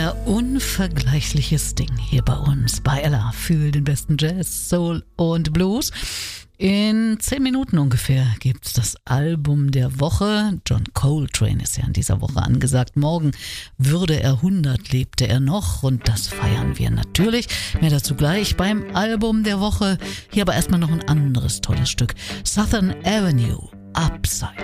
Der unvergleichliche Sting hier bei uns bei Ella für den besten Jazz, Soul und Blues. In 10 Minuten ungefähr gibt's das Album der Woche. John Coltrane ist ja in dieser Woche angesagt. Morgen würde er 100, lebte er noch, und das feiern wir natürlich. Mehr dazu gleich beim Album der Woche. Hier aber erstmal noch ein anderes tolles Stück. Southern Avenue, Upside.